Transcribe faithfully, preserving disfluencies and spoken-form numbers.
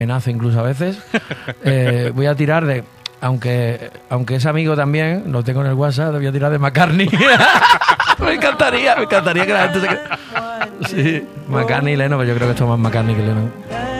amenazo incluso a veces. Eh, voy a tirar de... Aunque aunque es amigo también, lo tengo en el WhatsApp, voy a tirar de McCartney. me encantaría, me encantaría que la gente se... Sí, McCartney y Lennon, pero yo creo que esto es más McCartney que Lennon.